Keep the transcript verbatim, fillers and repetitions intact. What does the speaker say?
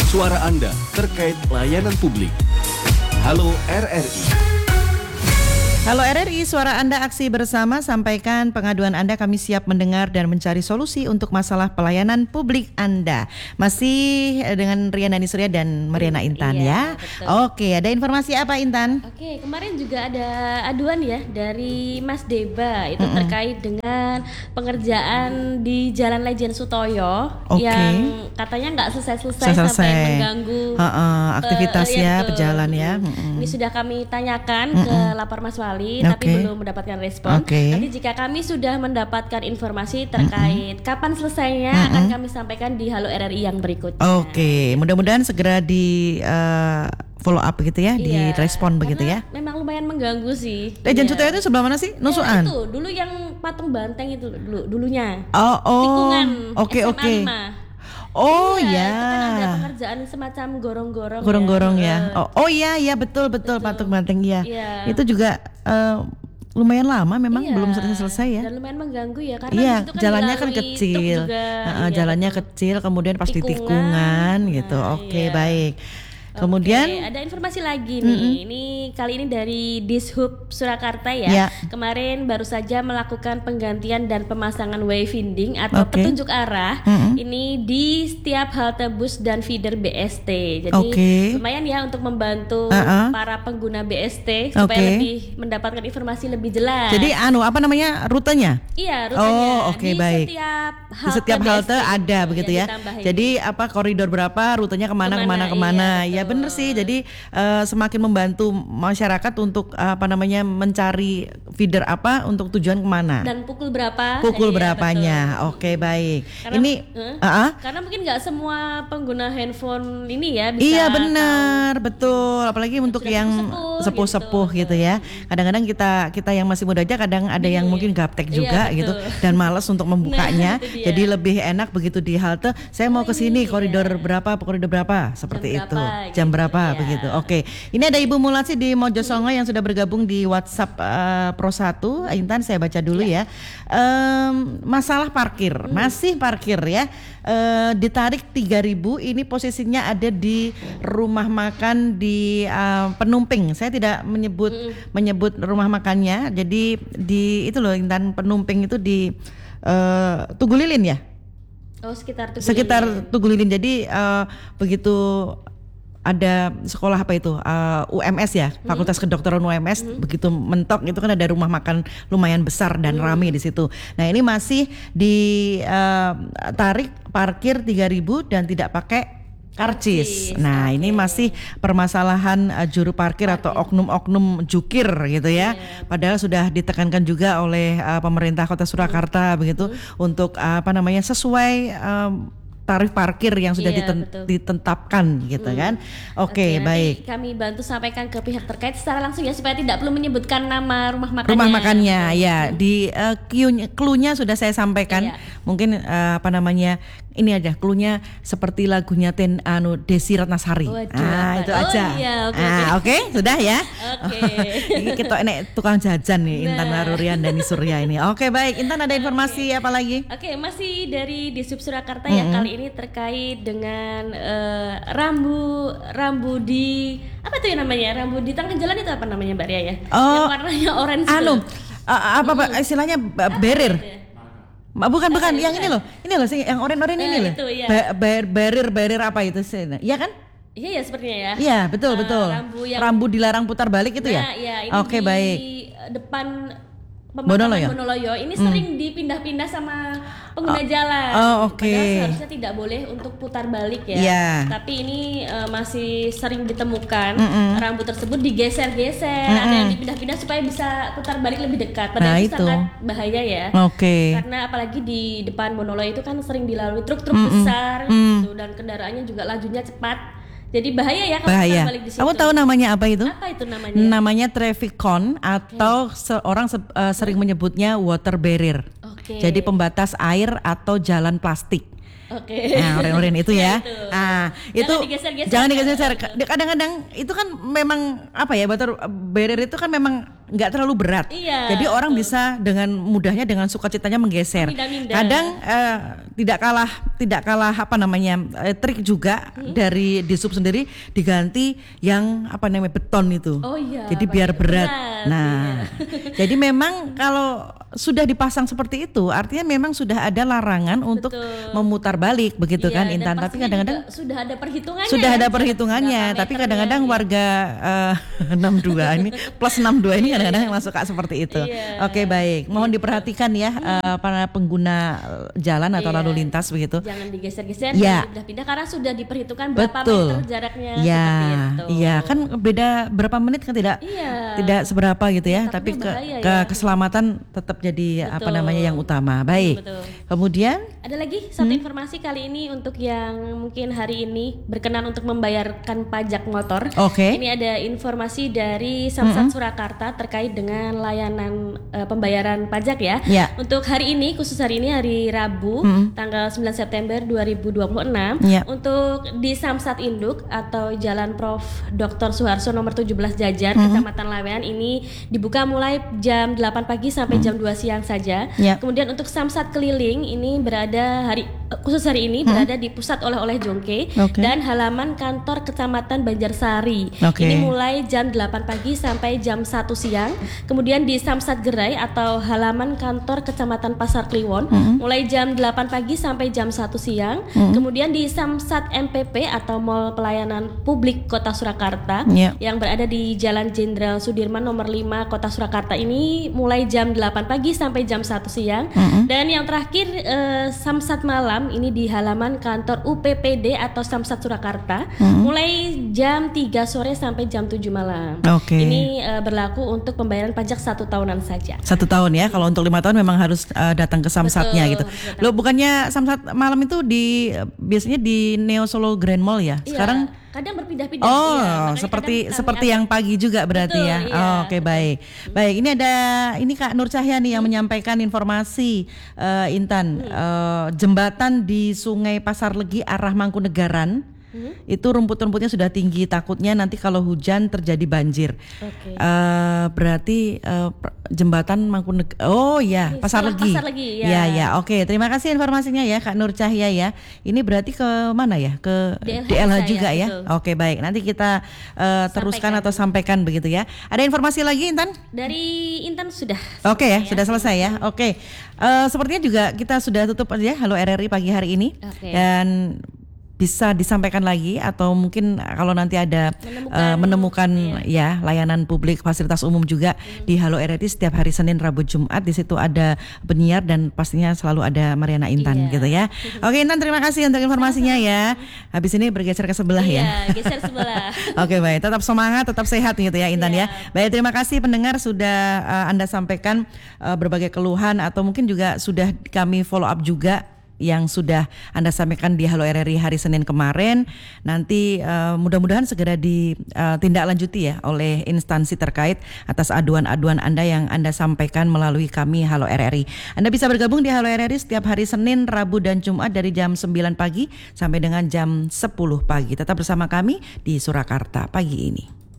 suara Anda terkait layanan publik. Halo R R I. Halo R R I, suara Anda aksi bersama, sampaikan pengaduan Anda, kami siap mendengar dan mencari solusi untuk masalah pelayanan publik Anda. Masih dengan Rian Dani Surya dan Mariana Intan, iya, ya. Betul. Oke, ada informasi apa, Intan? Oke, kemarin juga ada aduan ya dari Mas Deba itu Mm-mm. terkait dengan pengerjaan di Jalan Lejen Sutoyo Oke. yang katanya nggak selesai-selesai Selesai. sampai mengganggu Ha-ha, aktivitasnya, eh, iya, betul. berjalan ya. Mm. Mm-mm. Ini sudah kami tanyakan Mm-mm. ke Lapor Mas Wali, tapi Oke. belum mendapatkan respon. Oke. Nanti jika kami sudah mendapatkan informasi terkait kapan selesainya, Mm-mm. akan kami sampaikan di Halo R R I yang berikutnya. Oke, mudah-mudahan segera di eh, follow up begitu ya, Iya, direspon begitu karena ya. memang lumayan mengganggu sih. Lejen Iya. Sutoyo itu sebelah mana sih? Nusuan? Eh, itu dulu yang patung banteng itu dulu dulunya. Oh, oh. Tikungan Oke, S M A oke. lima. Oh Iya, ya. itu kan ada pengerjaan semacam gorong-gorong. Gorong-gorong ya. Eh, Oh, oh iya iya betul betul, Betul. patung banteng ya. Iya. Itu juga eh, lumayan lama memang, iya, belum selesai-selesai ya. Dan lumayan mengganggu ya karena Iya, di situ kan jalannya kan dilalui truk kecil. juga. Heeh, Iya, jalannya betul. kecil, kemudian pas di Tikungan. tikungan gitu. Nah, Oke, iya. baik. Kemudian Oke, ada informasi lagi nih. Ini kali ini dari Dishub Surakarta ya. Ya. Kemarin baru saja melakukan penggantian dan pemasangan wayfinding atau Oke. petunjuk arah. Mm-mm. Ini di setiap halte bus dan feeder B S T. Jadi Oke. lumayan ya untuk membantu Uh-uh. para pengguna B S T supaya Oke. lebih mendapatkan informasi lebih jelas. jadi anu apa namanya, rutenya? iya, rutenya Oh, oke, di baik. setiap Di halte setiap B S T halte ada gitu, begitu yang ya. ditambahin. Jadi apa koridor berapa, rutenya kemana kemana Kemana, kemana. iya, Ya betul. bener sih. Jadi eh, semakin membantu masyarakat untuk apa namanya mencari feeder apa untuk tujuan kemana. dan pukul berapa? Pukul Iya, berapanya. betul. Oke, baik. Karena, Ini eh, ah, karena mungkin nggak semua pengguna handphone ini ya bisa iya tahu. benar, betul. Apalagi untuk sudah yang sepuh-sepuh sepuh-sepuh gitu. gitu, ya. Kadang-kadang kita kita yang masih muda aja kadang ada yang Bingung mungkin ya? gaptek Iya, juga betul. gitu dan malas untuk membukanya. Nah, itu dia. Jadi lebih enak begitu di halte, saya mau Oh, ke sini ini, koridor iya. berapa, koridor berapa, seperti Jam itu. berapa, Jam gitu, berapa iya. begitu. Oke. Ini ada Ibu Mulasi di Mojosongo yang sudah bergabung di WhatsApp eh, Pro satu. Intan, saya baca dulu ya. Em, masalah parkir, masih parkir ya. Eh, ditarik tiga ribu, ini posisinya ada di rumah makan di eh, Penumping. Saya tidak menyebut menyebut rumah makannya. Jadi di itu loh Intan, Penumping itu di eh, Tugu Lilin ya. Oh, sekitar Tugu Sekitar Lilin. Tugu Lilin. Jadi eh, begitu ada sekolah apa itu eh, U M S ya, Fakultas Kedokteran U M S, begitu mentok itu kan ada rumah makan lumayan besar dan ramai di situ. Nah, ini masih ditarik parkir tiga ribu dan tidak pakai karcis. Karcis, Nah, oke. ini masih permasalahan eh, juru parkir atau oknum-oknum jukir gitu ya. Iya. Padahal sudah ditekankan juga oleh eh, pemerintah Kota Surakarta begitu untuk eh, apa namanya sesuai em, tarif parkir yang sudah Iya, diten- betul. ditetapkan gitu kan. Oke, nanti baik. Kami bantu sampaikan ke pihak terkait secara langsung ya supaya tidak perlu menyebutkan nama rumah makannya. Rumah makannya ya di uh, clue- clue-nya sudah saya sampaikan. Iya. Mungkin eh, apa namanya? Ini aja clue-nya seperti lagunya Ten anu Desi Ratnasari. Waduh, Ah, apa? itu Oh, aja. iya, oke, Ah, oke. oke, sudah ya. Oke. Ini kita enek tukang jajan nih Intan Nah. Larurian dan Surya ini. Oke, baik. Intan ada informasi apa lagi? Oke, masih dari Dishub Surakarta ya, kali ini terkait dengan eh, rambu rambu di apa tuh ya namanya? Rambu di tengah jalan itu apa namanya, Mbak Ria ya? Oh, yang warnanya orange. Anu, tuh. uh, apa Pak, istilahnya ba- barrier. Gitu ya? Ma- Bukan bukan Apa yang itu? ini loh. Ini loh sih yang oranye-oranye ini Eh, loh. itu, iya. Ba- bar- barrier barrier apa itu sih? Iya kan? Iya ya sepertinya ya. Iya, betul Eh, betul. rambu yang- Rambu dilarang putar balik itu Nah, ya? iya, ini Oke, di baik. depan Bonoloyo? pemakaman Bonoloyo ini sering dipindah-pindah sama pengguna jalan. oh, oke. Padahal seharusnya tidak boleh untuk putar balik ya. Iya. Tapi ini eh, masih sering ditemukan Mm-mm. rambu tersebut digeser-geser, ada Mm-mm. yang dipindah-pindah supaya bisa putar balik lebih dekat. Nah, Padahal itu itu. sangat bahaya ya. Oke. Karena apalagi di depan Bonoloyo itu kan sering dilalui truk-truk Mm-mm. besar Mm. gitu, dan kendaraannya juga lajunya cepat. Jadi bahaya ya kalau Bahaya. putar balik di situ. Kamu tahu namanya apa itu? Apa itu namanya? Namanya traffic cone atau seorang se- eh, sering menyebutnya water barrier. Oke. Jadi pembatas air atau jalan plastik. Oke. Nah, oranye-oranye itu ya. Ya, itu. Ah, itu Jangan digeser-geser. jangan digeser. Kadang-kadang itu kan memang apa ya, water barrier itu kan memang nggak terlalu berat. Iya, Jadi orang betul. bisa dengan mudahnya dengan sukacitanya menggeser. Minda-minda. Kadang eh, tidak kalah tidak kalah apa namanya eh, trik juga Hmm. dari di sub sendiri diganti yang apa namanya beton itu. Oh iya, Jadi pakai biar berat. berat, Nah, jadi memang kalau sudah dipasang seperti itu, artinya memang sudah ada larangan untuk Betul. memutar balik, begitu Iya, kan, dan Intan. Tapi pastinya kadang-kadang juga sudah ada perhitungannya. sudah ya, ada berapa perhitungannya, tapi meternya, kadang-kadang ya. warga eh, enam puluh dua ini plus enam puluh dua ini kadang-kadang yang suka seperti itu. Iya. Oke, baik. Mohon diperhatikan ya eh, para pengguna jalan atau Iya. lalu lintas begitu. Jangan digeser-geser, Ya. jangan pindah-pindah karena sudah diperhitungkan berapa Betul. meter jaraknya Ya, seperti itu. iya kan beda berapa menit kan tidak Iya. tidak seberapa gitu ya, Ya, tapi takutnya ke, bahaya ke ya. keselamatan tetap jadi apa Betul. namanya yang utama. Baik. Betul. Kemudian Ada lagi satu Hmm. informasi kali ini untuk yang mungkin hari ini berkenan untuk membayarkan pajak motor. Oke. Ini ada informasi dari Samsat Surakarta terkait dengan layanan eh, pembayaran pajak ya. Ya. Untuk hari ini, khusus hari ini hari Rabu, Hmm. tanggal sembilan September dua ribu dua puluh enam, Ya. untuk di Samsat Induk atau Jalan Prof Doktor Suharso nomor tujuh belas Jajar, Hmm. Kecamatan Lawean ini dibuka mulai jam delapan pagi sampai jam dua siang saja. Ya. Kemudian untuk Samsat keliling ini berada hari khusus hari ini berada di pusat oleh-oleh Jongke Oke. dan halaman kantor Kecamatan Banjarsari. Oke. Ini mulai jam delapan pagi sampai jam satu siang. Kemudian di Samsat Gerai atau halaman kantor Kecamatan Pasar Kliwon mulai jam delapan pagi sampai jam satu siang. Kemudian di Samsat M P P atau Mall Pelayanan Publik Kota Surakarta Ya. yang berada di Jalan Jenderal Sudirman nomor lima Kota Surakarta ini mulai jam delapan pagi sampai jam satu siang. Dan yang terakhir eh, Samsat Malam ini di halaman kantor U P P D atau Samsat Surakarta mulai jam tiga sore sampai jam tujuh malam. Oke. Ini eh, berlaku untuk pembayaran pajak satu tahunan saja. Satu tahun ya, kalau untuk lima tahun memang harus uh, datang ke Samsatnya Betul, gitu. datang. Loh, bukannya Samsat malam itu di biasanya di Neo Solo Grand Mall ya? Sekarang Iya, kadang berpindah-pindah. oh, iya. Makanya seperti kadang kami seperti yang pagi juga berarti Betul, ya. iya, Oh, Oke, betul. baik. Baik, ini ada ini Kak Nur Cahya nih yang menyampaikan informasi eh, Intan, eh, jembatan di Sungai Pasar Legi arah Mangkunegaran. Itu rumput-rumputnya sudah tinggi, takutnya nanti kalau hujan terjadi banjir. Oke. Eh, berarti eh, per- jembatan Mangkunegaran. Oh ya, Ini Pasar setelah Legi. Pasar Legi, ya. Ya, ya. Oke, terima kasih informasinya ya Kak Nur Cahya ya. Ini berarti ke mana ya? Ke D L H D L H saya, juga ya. betul. Oke, baik. Nanti kita eh, teruskan Sampaikan. atau sampaikan begitu ya. Ada informasi lagi Intan? Dari Intan sudah. Oke ya, selesai sudah selesai ya. Oke. Eh, sepertinya juga kita sudah tutup aja Halo R R I pagi hari ini. Oke. Dan bisa disampaikan lagi atau mungkin kalau nanti ada Menemukan, eh, menemukan ya layanan publik fasilitas umum juga di Halo R R I setiap hari Senin, Rabu, Jumat. Di situ ada penyiar dan pastinya selalu ada Mariana Intan Iya. gitu ya. Oke Intan, terima kasih untuk informasinya ya. Habis ini bergeser ke sebelah ya. Iya, geser sebelah. Oke, baik, tetap semangat, tetap sehat gitu ya Intan Iya. ya. Baik, terima kasih pendengar sudah uh, Anda sampaikan uh, berbagai keluhan atau mungkin juga sudah kami follow up juga yang sudah Anda sampaikan di Halo R R I hari Senin kemarin. Nanti uh, mudah-mudahan segera ditindaklanjuti ya oleh instansi terkait atas aduan-aduan Anda yang Anda sampaikan melalui kami Halo R R I. Anda bisa bergabung di Halo R R I setiap hari Senin, Rabu dan Jumat dari jam sembilan pagi sampai dengan jam sepuluh pagi. Tetap bersama kami di Surakarta pagi ini.